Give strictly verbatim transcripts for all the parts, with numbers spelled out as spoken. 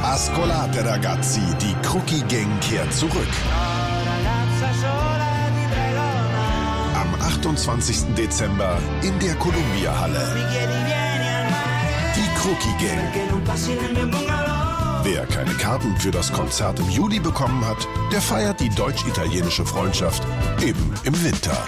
Ascolate ragazzi, die Crookie Gang kehrt zurück. Am achtundzwanzigsten Dezember in der Columbia-Halle. Die Crookie Gang. Wer keine Karten für das Konzert im Juli bekommen hat, der feiert die deutsch-italienische Freundschaft eben im Winter.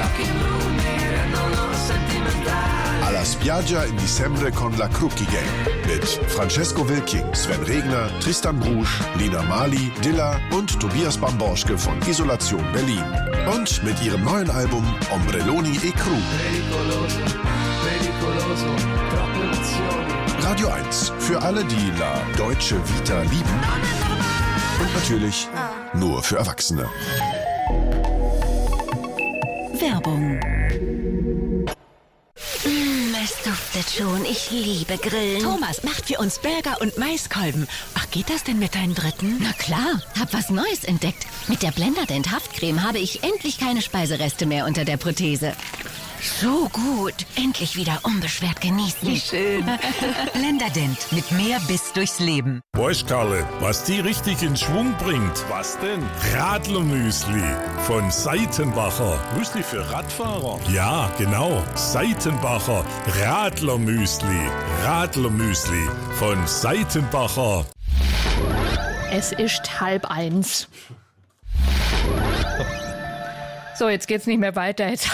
Alla spiaggia in dicembre con la Crookie Gang. Mit Francesco Wilking, Sven Regner, Tristan Brusch, Lina Mali, Dilla und Tobias Bamborschke von Isolation Berlin. Und mit ihrem neuen Album Ombrelloni e Cru. Radio eins, für alle, die La Deutsche Vita lieben. Und natürlich nur für Erwachsene. Werbung. Mm, es duftet schon. Ich liebe Grillen. Thomas macht für uns Burger und Maiskolben. Ach, geht das denn mit deinem dritten? Na klar, hab was Neues entdeckt. Mit der Blenderdent Haftcreme habe ich endlich keine Speisereste mehr unter der Prothese. So gut. Endlich wieder unbeschwert genießen. Wie schön. Blenderdent mit mehr Biss durchs Leben. Weißt Karle, was die richtig in Schwung bringt? Was denn? Radlermüsli von Seitenbacher. Müsli für Radfahrer? Ja, genau. Seitenbacher Radlermüsli. Radlermüsli von Seitenbacher. Es ist halb eins. So, jetzt geht's nicht mehr weiter. Jetzt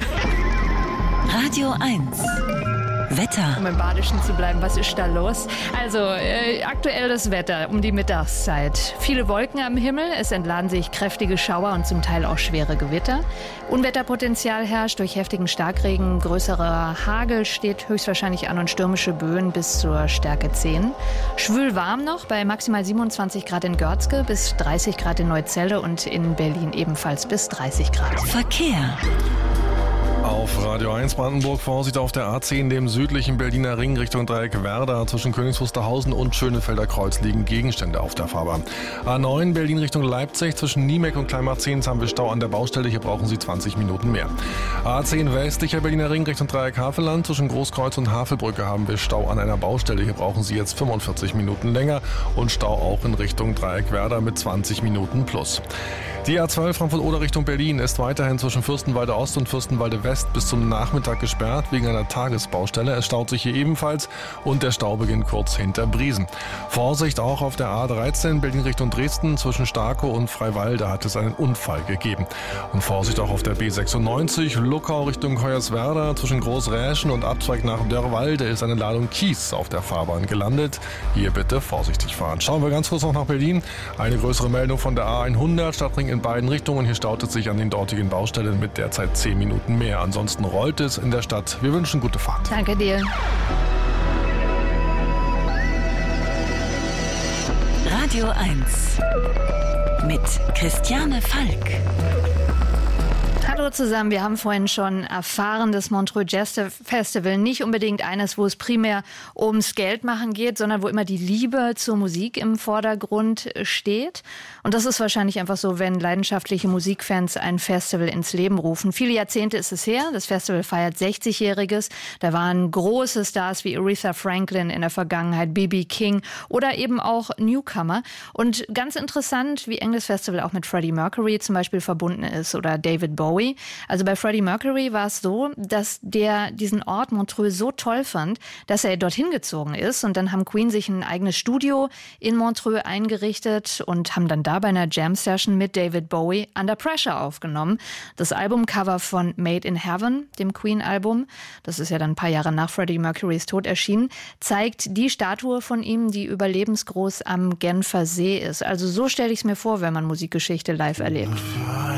Radio eins. Wetter. Um im Badischen zu bleiben, was ist da los? Also, äh, aktuelles Wetter um die Mittagszeit. Viele Wolken am Himmel, es entladen sich kräftige Schauer und zum Teil auch schwere Gewitter. Unwetterpotenzial herrscht durch heftigen Starkregen. Größerer Hagel steht höchstwahrscheinlich an und stürmische Böen bis zur Stärke zehn. Schwül warm noch bei maximal siebenundzwanzig Grad in Görzge, bis dreißig Grad in Neuzelle und in Berlin ebenfalls bis dreißig Grad. Verkehr. Auf Radio eins Brandenburg Vorsicht auf der A zehn, dem südlichen Berliner Ring Richtung Dreieck Werder. Zwischen Königs Wusterhausen und Schönefelder Kreuz liegen Gegenstände auf der Fahrbahn. A neun Berlin Richtung Leipzig, zwischen Niemek und Kleinmarzens haben wir Stau an der Baustelle. Hier brauchen Sie zwanzig Minuten mehr. A zehn westlicher Berliner Ring Richtung Dreieck Havelland. Zwischen Großkreuz und Havelbrücke haben wir Stau an einer Baustelle. Hier brauchen Sie jetzt fünfundvierzig Minuten länger und Stau auch in Richtung Dreieck Werder mit zwanzig Minuten plus. Die A zwölf Frankfurt-Oder Richtung Berlin ist weiterhin zwischen Fürstenwalde Ost und Fürstenwalde West bis zum Nachmittag gesperrt wegen einer Tagesbaustelle. Es staut sich hier ebenfalls und der Stau beginnt kurz hinter Briesen. Vorsicht auch auf der A dreizehn Berlin Richtung Dresden. Zwischen Starkow und Freiwalde hat es einen Unfall gegeben. Und Vorsicht auch auf der B sechsundneunzig Luckau Richtung Hoyerswerda. Zwischen Großräschen und Abzweig nach Dörrwalde ist eine Ladung Kies auf der Fahrbahn gelandet. Hier bitte vorsichtig fahren. Schauen wir ganz kurz noch nach Berlin. Eine größere Meldung von der A hundert Stadtring in beiden Richtungen. Hier staut es sich an den dortigen Baustellen mit derzeit zehn Minuten mehr. Ansonsten rollt es in der Stadt. Wir wünschen gute Fahrt. Danke dir. Radio eins mit Christiane Falk. Hallo zusammen, wir haben vorhin schon erfahren, das Montreux Jazz Festival nicht unbedingt eines, wo es primär ums Geldmachen geht, sondern wo immer die Liebe zur Musik im Vordergrund steht. Und das ist wahrscheinlich einfach so, wenn leidenschaftliche Musikfans ein Festival ins Leben rufen. Viele Jahrzehnte ist es her, das Festival feiert sechzigjähriges. Da waren große Stars wie Aretha Franklin in der Vergangenheit, B B King oder eben auch Newcomer. Und ganz interessant, wie eng das Festival auch mit Freddie Mercury zum Beispiel verbunden ist oder David Bowie. Also bei Freddie Mercury war es so, dass der diesen Ort Montreux so toll fand, dass er dorthin gezogen ist. Und dann haben Queen sich ein eigenes Studio in Montreux eingerichtet und haben dann da bei einer Jam-Session mit David Bowie Under Pressure aufgenommen. Das Albumcover von Made in Heaven, dem Queen-Album, das ist ja dann ein paar Jahre nach Freddie Mercurys Tod erschienen, zeigt die Statue von ihm, die überlebensgroß am Genfer See ist. Also so stelle ich es mir vor, wenn man Musikgeschichte live erlebt.